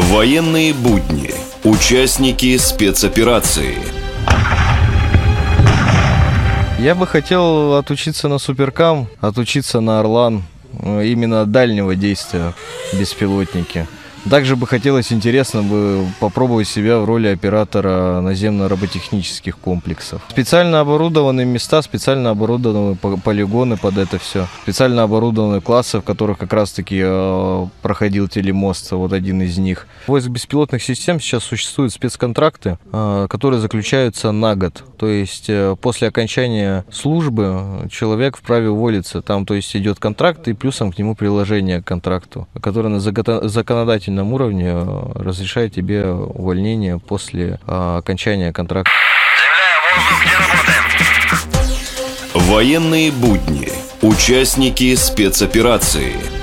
Военные будни. Участники спецоперации. Я бы хотел отучиться на Суперкам, отучиться на Орлан, именно дальнего действия, беспилотники. Также бы хотелось, интересно бы попробовать себя в роли оператора наземно-роботехнических комплексов. Специально оборудованные места, специально оборудованные полигоны под это все. Специально оборудованные классы, в которых как раз-таки проходил телемост, вот один из них. В войск беспилотных систем сейчас существуют спецконтракты, которые заключаются на год. То есть после окончания службы человек вправе уволиться. Там, то есть, идет контракт и плюсом к нему приложение к контракту, которое на законодательном уровне разрешает тебе увольнение после окончания контракта. Военные будни. Участники спецоперации.